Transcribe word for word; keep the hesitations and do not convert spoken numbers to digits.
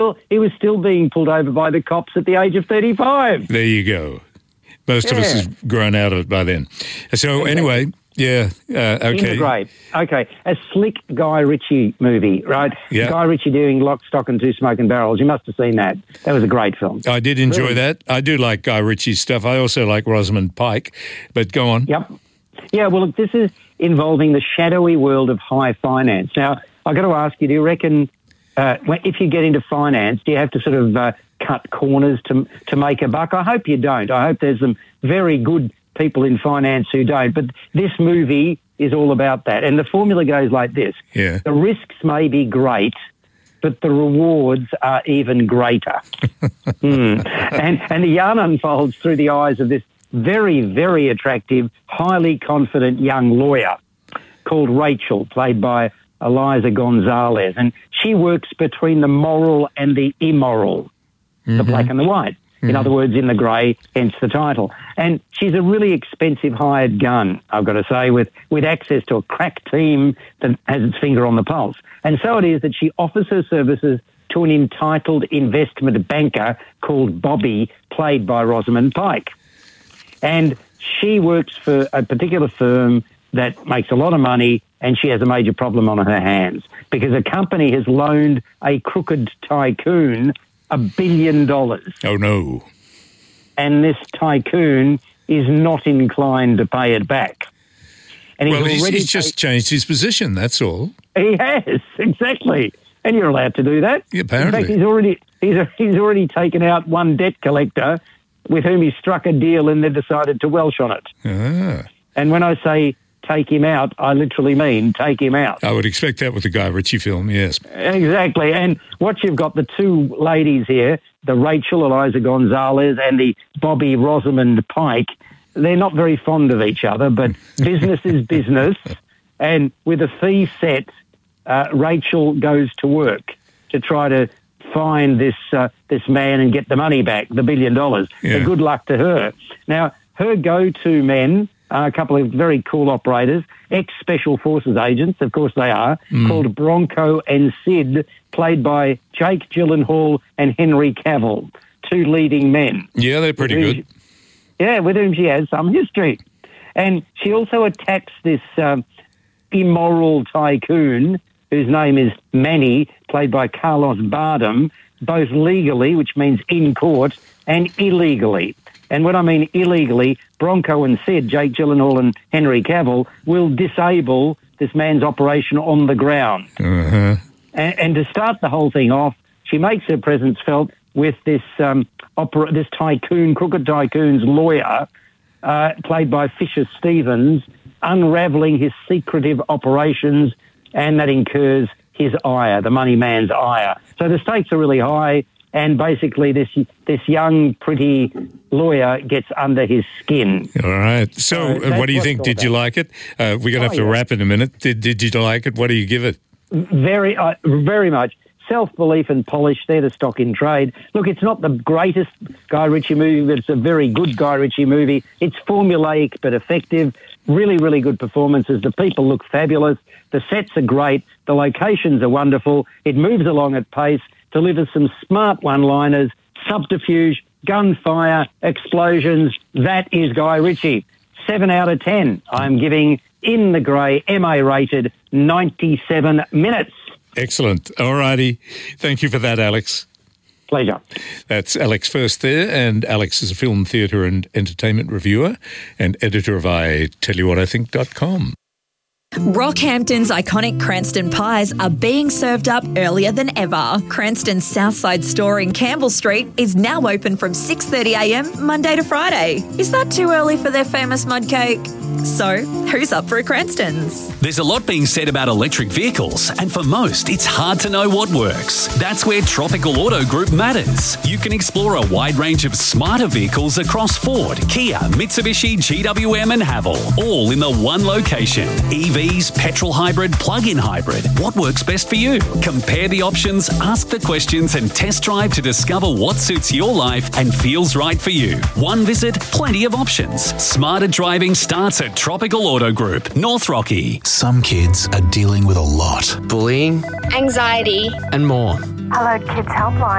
still, he was still being pulled over by the cops at the age of thirty-five. There you go. Most yeah. of us have grown out of it by then. So okay. anyway, yeah, uh, okay. Great. Okay, a slick Guy Ritchie movie, right? Yeah. Guy Ritchie doing Lock, Stock and Two Smoking Barrels. You must have seen that. That was a great film. I did enjoy really? that. I do like Guy Ritchie's stuff. I also like Rosamund Pike, but go on. Yep. Yeah, well, look, this is involving the shadowy world of high finance. Now, I've got to ask you, do you reckon uh, if you get into finance, do you have to sort of uh, cut corners to to make a buck? I hope you don't. I hope there's some very good people in finance who don't. But this movie is all about that. And the formula goes like this. Yeah. The risks may be great, but the rewards are even greater. mm. And and the yarn unfolds through the eyes of this very, very attractive, highly confident young lawyer called Rachel, played by Eliza Gonzalez. And she works between the moral and the immoral, mm-hmm. the black and the white. In mm-hmm. other words, in the grey, hence the title. And she's a really expensive hired gun, I've got to say, with, with access to a crack team that has its finger on the pulse. And so it is that she offers her services to an entitled investment banker called Bobby, played by Rosamund Pike. And she works for a particular firm that makes a lot of money, and she has a major problem on her hands because a company has loaned a crooked tycoon a billion dollars. Oh, no. And this tycoon is not inclined to pay it back. And he's well, he's, already he's just changed his position, that's all. He has, exactly. And you're allowed to do that. Yeah, apparently. In fact, he's already, he's, he's already taken out one debt collector with whom he struck a deal and then decided to Welsh on it. Ah. And when I say take him out, I literally mean take him out. I would expect that with the Guy Ritchie film, yes. Exactly. And what you've got, the two ladies here, the Rachel Eliza Gonzalez and the Bobby Rosamund Pike, they're not very fond of each other, but business is business. And with a fee set, uh, Rachel goes to work to try to find this uh, this man and get the money back, the billion dollars. Yeah. So good luck to her. Now, her go-to men are a couple of very cool operators, ex-Special Forces agents, of course they are, mm. called Bronco and Sid, played by Jake Gyllenhaal and Henry Cavill, two leading men. Yeah, they're pretty good. She, yeah, with whom she has some history. And she also attacks this um, immoral tycoon whose name is Manny, played by Carlos Bardem, both legally, which means in court, and illegally. And when I mean illegally, Bronco and Sid, Jake Gyllenhaal and Henry Cavill, will disable this man's operation on the ground. Uh-huh. And, and to start the whole thing off, she makes her presence felt with this um, opera, this tycoon, crooked tycoon's lawyer, uh, played by Fisher Stevens, unravelling his secretive operations, and that incurs his ire, the money man's ire. So the stakes are really high, and basically this this young, pretty lawyer gets under his skin. All right. So, so what do you think? Did about. you like it? Uh, we're going to have oh, to yeah. wrap in a minute. Did, did you like it? What do you give it? Very, uh, very much. Self-belief and polish, they're the stock in trade. Look, it's not the greatest Guy Ritchie movie, but it's a very good Guy Ritchie movie. It's formulaic but effective. Really, really good performances. The people look fabulous. The sets are great. The locations are wonderful. It moves along at pace, delivers some smart one-liners, subterfuge, gunfire, explosions. That is Guy Ritchie. Seven out of ten. I'm giving In the Grey, M A rated, ninety-seven minutes. Excellent. All righty. Thank you for that, Alex. Pleasure. That's Alex First there, and Alex is a film, theatre and entertainment reviewer and editor of I Tell You What I Think dot com. Rockhampton's iconic Cranston pies are being served up earlier than ever. Cranston's Southside store in Campbell Street is now open from six thirty a m Monday to Friday. Is that too early for their famous mud cake? So, who's up for a Cranston's? There's a lot being said about electric vehicles, and for most, it's hard to know what works. That's where Tropical Auto Group matters. You can explore a wide range of smarter vehicles across Ford, Kia, Mitsubishi, G W M and Haval, all in the one location. E Vs, petrol hybrid, plug-in hybrid. What works best for you? Compare the options, ask the questions and test drive to discover what suits your life and feels right for you. One visit, plenty of options. Smarter driving starts at Tropical Auto Group, North Rocky. Some kids are dealing with a lot. Bullying, anxiety, and more. Hello Kids Helpline.